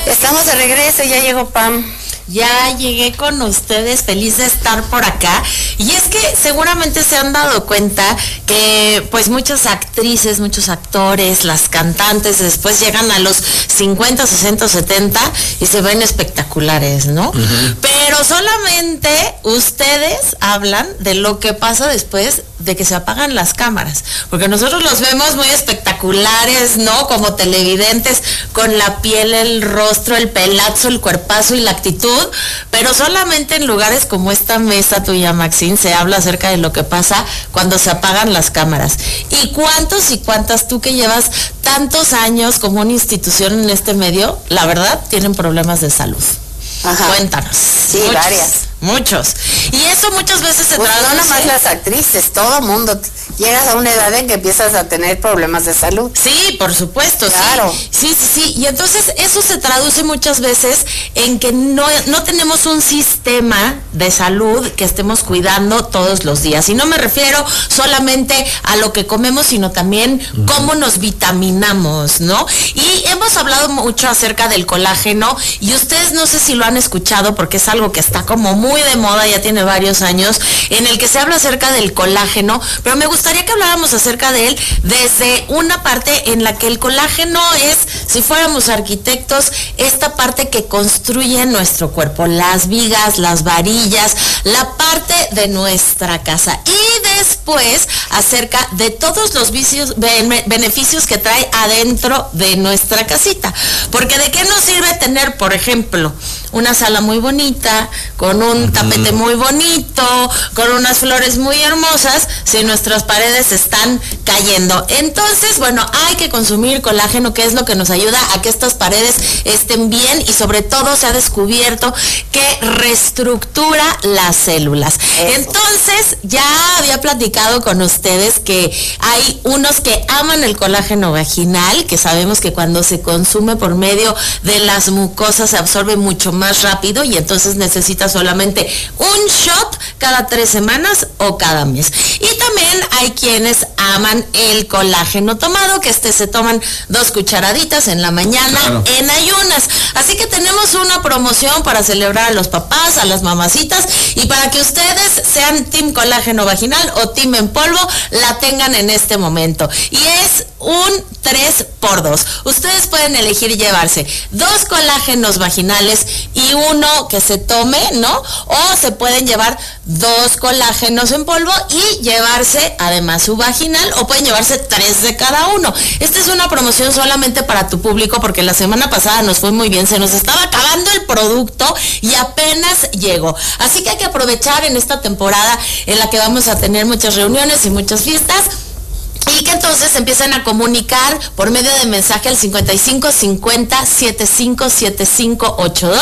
Estamos de regreso, ya llegó Pam. Ya llegué con ustedes, feliz de estar por acá. Y es que seguramente se han dado cuenta que pues muchas actrices, muchos actores, las cantantes después llegan a los 50, 60, 70 y se ven espectaculares, ¿no? Uh-huh. Pero solamente ustedes hablan de lo que pasa después de que se apagan las cámaras, porque nosotros los vemos muy espectaculares, ¿no? Como televidentes, con la piel, el rostro, el pelazo, el cuerpazo y la actitud, pero solamente en lugares como esta mesa tuya, Maxine, se habla acerca de lo que pasa cuando se apagan las cámaras. ¿Y cuántos y cuántas, tú que llevas tantos años como una institución en este medio, la verdad, tienen problemas de salud? Ajá. Cuéntanos. Sí, varias. Muchos. Y eso muchas veces se traduce. No nada más las actrices, todo mundo. Llegas a una edad en que empiezas a tener problemas de salud. Sí, por supuesto. Claro. Sí. Y entonces eso se traduce muchas veces en que no tenemos un sistema de salud que estemos cuidando todos los días. Y no me refiero solamente a lo que comemos, sino también cómo nos vitaminamos, ¿no? Y hemos hablado mucho acerca del colágeno y ustedes no sé si lo han escuchado porque es algo que está como muy de moda, ya tiene varios años, en el que se habla acerca del colágeno, pero me gustaría que habláramos acerca de él desde una parte en la que el colágeno es, si fuéramos arquitectos, esta parte que construye nuestro cuerpo, las vigas, las varillas, la parte de nuestra casa. Y después acerca de todos los beneficios que trae adentro de nuestra casita. Porque ¿de qué nos sirve tener, por ejemplo, una sala muy bonita, con un tapete muy bonito, con unas flores muy hermosas, si nuestras paredes están cayendo? Entonces, bueno, hay que consumir colágeno, que es lo que nos ayuda a que estas paredes estén bien, y sobre todo se ha descubierto que reestructura las células. Entonces, ya había platicado con ustedes que hay unos que aman el colágeno vaginal, que sabemos que cuando se consume por medio de las mucosas se absorbe mucho más rápido y entonces necesita solamente un shot cada 3 semanas o cada mes. Y también hay quienes aman el colágeno tomado, que se toman 2 cucharaditas en la mañana, claro, en ayunas. Así que tenemos una promoción para celebrar a los papás, a las mamacitas, y para que ustedes sean team colágeno vaginal o team en polvo, la tengan en este momento. Y es un 3x2. Ustedes pueden elegir llevarse 2 colágenos vaginales y uno que se tome, ¿no? O se pueden llevar 2 colágenos en polvo y llevarse además su vaginal, o pueden llevarse 3 de cada uno. Esta es una promoción solamente para tu público, porque la semana pasada nos fue muy bien, se nos estaba acabando el producto y apenas llegó. Así que hay que aprovechar en esta temporada en la que vamos a tener muchas reuniones y muchas fiestas, y que entonces empiecen a comunicar por medio de mensaje al 55 50 75 75 82,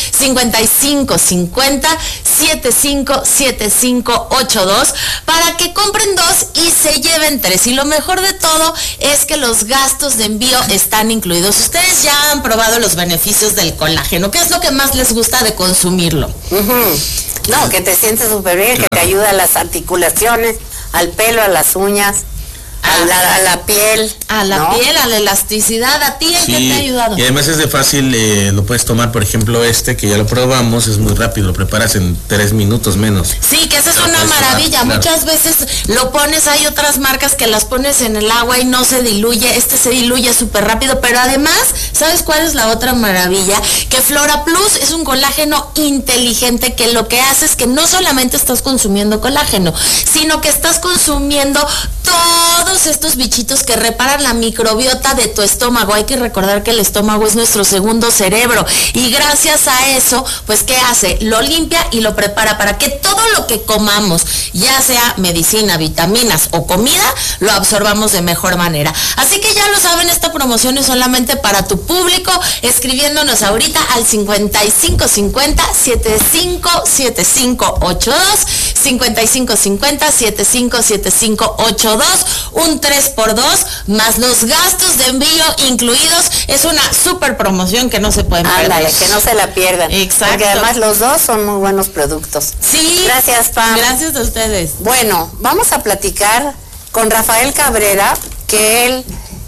55 50 75 75 82, para que compren 2 y se lleven 3. Y lo mejor de todo es que los gastos de envío están incluidos. Ustedes ya han probado los beneficios del colágeno. ¿Qué es lo que más les gusta de consumirlo? No, que te sientes súper bien, que te ayuda a las articulaciones, al pelo, a las uñas, a la piel. A la piel, a la elasticidad. ¿A ti en qué te ha ayudado? Y además es de fácil, lo puedes tomar, por ejemplo, que ya lo probamos, es muy rápido, lo preparas en 3 minutos menos. Sí, que esa es una maravilla. Claro. Muchas veces lo pones, hay otras marcas que las pones en el agua y no se diluye, se diluye súper rápido, pero además, ¿sabes cuál es la otra maravilla? Que Flora Plus es un colágeno inteligente, que lo que hace es que no solamente estás consumiendo colágeno, sino que estás consumiendo todos estos bichitos que reparan la microbiota de tu estómago. Hay que recordar que el estómago es nuestro segundo cerebro, y gracias a eso, pues ¿qué hace? Lo limpia y lo prepara para que todo lo que comamos, ya sea medicina, vitaminas o comida, lo absorbamos de mejor manera. Así que ya lo saben, esta promoción es solamente para tu público, escribiéndonos ahorita al 55 50 75 75 82, 55 50 75 75 82, un 3x2 más los gastos de envío incluidos. Es una super promoción que no se pueden perder. Ándale, que no se la pierdan. Exacto. Porque además los dos son muy buenos productos. Sí. Gracias, Pam. Gracias a ustedes. Bueno, vamos a platicar con Rafael Cabrera, que él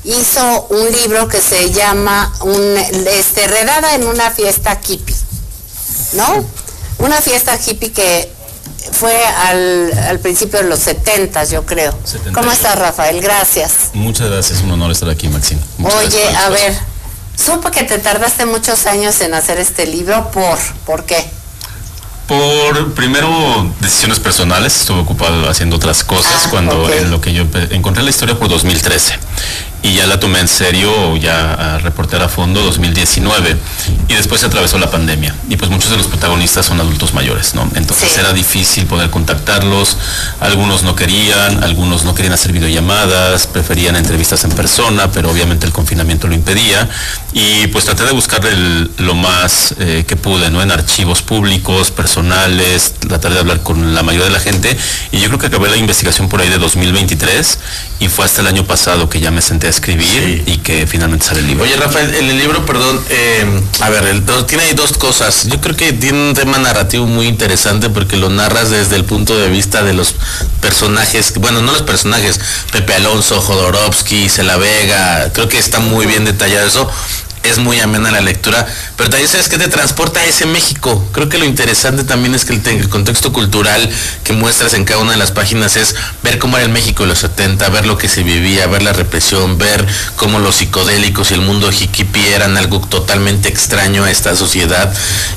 hizo un libro que se llama Redada en una fiesta hippie, ¿no? Una fiesta hippie que fue al principio de los 70, yo creo. 70. ¿Cómo estás, Rafael? Gracias. Muchas gracias, un honor estar aquí, Maxine. Oye, a ver, supe que te tardaste muchos años en hacer este libro, ¿por qué? Por, primero, decisiones personales, estuve ocupado haciendo otras cosas en lo que yo encontré la historia por 2013. Y ya la tomé en serio, ya a reportar a fondo 2019, y después se atravesó la pandemia, y pues muchos de los protagonistas son adultos mayores, ¿no? Entonces era difícil poder contactarlos, algunos no querían hacer videollamadas, preferían entrevistas en persona, pero obviamente el confinamiento lo impedía, y pues traté de buscar lo más que pude, ¿no? En archivos públicos, personales, tratar de hablar con la mayoría de la gente, y yo creo que acabé la investigación por ahí de 2023, y fue hasta el año pasado que ya me senté a escribir y que finalmente sale el libro. Oye, Rafael, en el libro, perdón, tiene ahí dos cosas. Yo creo que tiene un tema narrativo muy interesante porque lo narras desde el punto de vista de los personajes, bueno, no los personajes, Pepe Alonso, Jodorowsky, Isela Vega, creo que está muy bien detallado eso. Es muy amena la lectura, pero también sabes que te transporta a ese México. Creo que lo interesante también es que el contexto cultural que muestras en cada una de las páginas es ver cómo era el México de los 70, ver lo que se vivía, ver la represión, ver cómo los psicodélicos y el mundo hippie eran algo totalmente extraño a esta sociedad.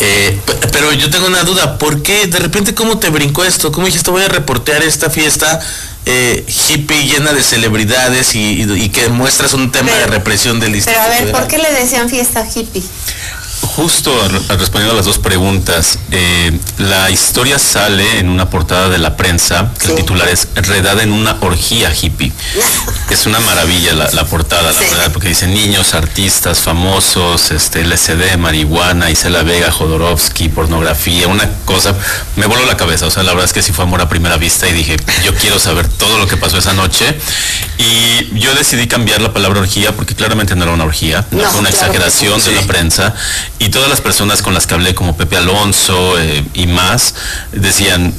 Pero yo tengo una duda, ¿por qué de repente cómo te brincó esto? ¿Cómo dijiste voy a reportear esta fiesta hippie llena de celebridades y que muestras un tema de represión del Distrito Federal? Pero a ver, Federal? ¿por qué le decían fiesta hippie? Justo respondiendo a las dos preguntas, la historia sale en una portada de la prensa, que el titular es Redada en una orgía hippie. Es una maravilla la portada, la verdad, porque dice niños, artistas, famosos, LSD, marihuana, Isela Vega, Jodorowsky, pornografía, una cosa, me voló la cabeza, o sea, la verdad es que sí fue amor a primera vista y dije, yo quiero saber todo lo que pasó esa noche, y yo decidí cambiar la palabra orgía porque claramente no era una orgía, no fue una exageración de la prensa. Y todas las personas con las que hablé, como Pepe Alonso y más, decían,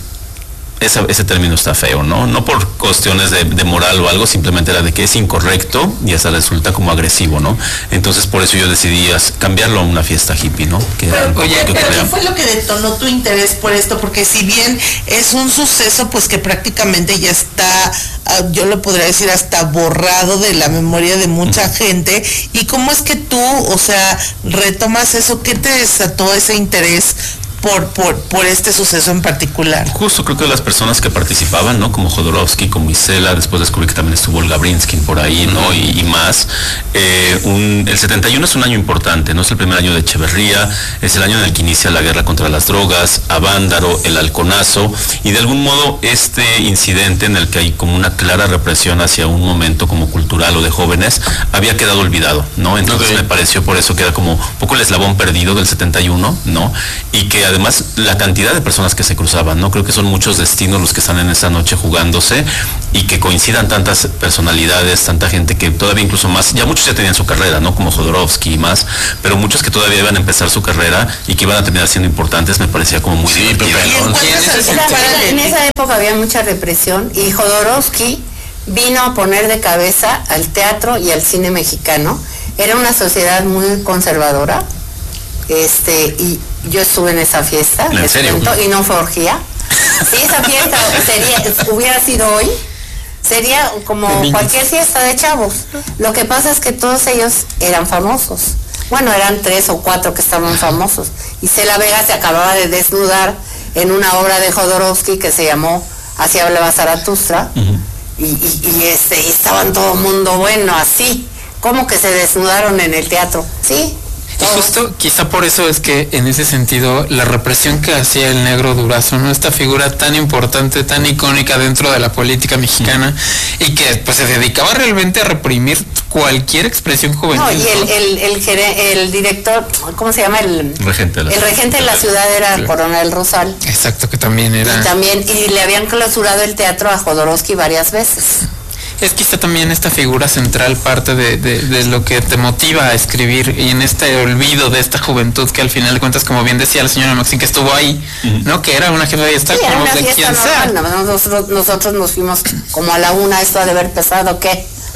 ese término está feo, ¿no? No por cuestiones de moral o algo, simplemente era de que es incorrecto y hasta resulta como agresivo, ¿no? Entonces por eso yo decidí cambiarlo a una fiesta hippie, ¿no? Pero ¿qué fue lo que detonó tu interés por esto? Porque si bien es un suceso, pues que prácticamente ya está, yo lo podría decir, hasta borrado de la memoria de mucha gente. ¿Y cómo es que tú, o sea, retomas eso? ¿Qué te desató ese interés por este suceso en particular? Justo creo que las personas que participaban, ¿no? Como Jodorowsky, como Isela, después descubrí que también estuvo Olga Brinskin por ahí, ¿no? Y más. El 71 es un año importante, ¿no? Es el primer año de Echeverría, es el año en el que inicia la guerra contra las drogas, Avándaro, el halconazo, y de algún modo este incidente en el que hay como una clara represión hacia un momento como cultural o de jóvenes, había quedado olvidado, ¿no? Entonces me pareció por eso que era como un poco el eslabón perdido del 71, ¿no? Y que además la cantidad de personas que se cruzaban, ¿no? Creo que son muchos destinos los que están en esa noche jugándose y que coincidan tantas personalidades, tanta gente que todavía incluso más, ya muchos ya tenían su carrera, ¿no? Como Jodorowsky y más, pero muchos que todavía iban a empezar su carrera y que iban a terminar siendo importantes, me parecía como muy divertido. En esa época había mucha represión y Jodorowsky vino a poner de cabeza al teatro y al cine mexicano. Era una sociedad muy conservadora. Y yo estuve en esa fiesta, ¿En serio? Y no fue orgía. Si esa fiesta hubiera sido hoy, sería como cualquier fiesta de chavos. Lo que pasa es que todos ellos eran famosos. Bueno, eran 3 o 4 que estaban famosos. Isela Vega se acababa de desnudar en una obra de Jodorowsky que se llamó Así hablaba Zaratustra. Y estaban todo el mundo, bueno, así. ¿Cómo que se desnudaron en el teatro? Sí. Y justo quizá por eso es que en ese sentido la represión que hacía el Negro Durazo, ¿no? Esta figura tan importante, tan icónica dentro de la política mexicana y que pues se dedicaba realmente a reprimir cualquier expresión juvenil. No, y el director, ¿cómo se llama? El regente de la ciudad era el Coronel Rosal. Exacto, que también era. Y le habían clausurado el teatro a Jodorowsky varias veces. Es quizá también esta figura central parte de lo que te motiva a escribir y en este olvido de esta juventud que al final de cuentas, como bien decía la señora Maxine, que estuvo ahí, ¿no? Que era una fiesta sí, como una de fiesta quien sea. Nosotros nos fuimos como a la 1, esto ha de haber pesado, ¿qué?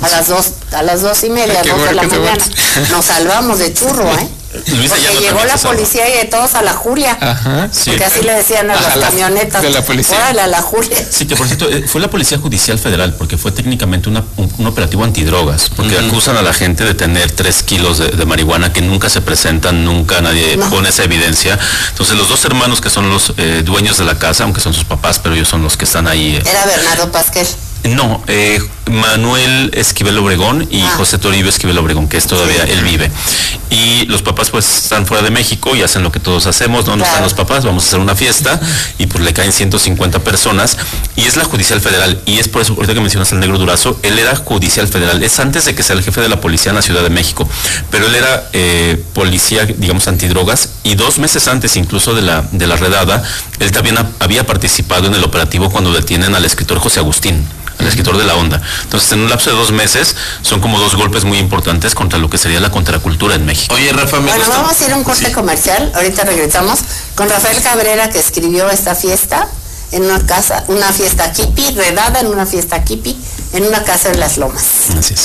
a las 2:30, 2 de la mañana. Nos salvamos de churro, Luisa, porque llegó la policía y de todos a la Julia. Ajá, sí. Porque así le decían a las camionetas. De la policía. Órale, a la Julia. Sí, que por cierto, fue la Policía Judicial Federal, porque fue técnicamente un operativo antidrogas, porque acusan a la gente de tener 3 kilos de marihuana que nunca se presentan, nunca nadie pone esa evidencia. Entonces los 2 hermanos que son los dueños de la casa, aunque son sus papás, pero ellos son los que están ahí. Era Bernardo Pasquel. No, Manuel Esquivel Obregón y José Toribio Esquivel Obregón, que es todavía, él vive. Y los papás pues están fuera de México y hacen lo que todos hacemos, no están los papás, vamos a hacer una fiesta y pues le caen 150 personas y es la Judicial Federal y es por eso, ahorita que mencionas al Negro Durazo, él era Judicial Federal, es antes de que sea el jefe de la policía en la Ciudad de México, pero él era policía, digamos, antidrogas y 2 meses antes incluso de la redada, él también había participado en el operativo cuando detienen al escritor José Agustín, el escritor de La Onda. Entonces, en un lapso de 2 meses, son como 2 golpes muy importantes contra lo que sería la contracultura en México. Oye, Rafa, bueno, vamos a ir a un corte comercial. Ahorita regresamos con Rafael Cabrera, que escribió esta fiesta en una casa, una fiesta hippie, redada en una fiesta hippie, en una casa en Las Lomas. Así es.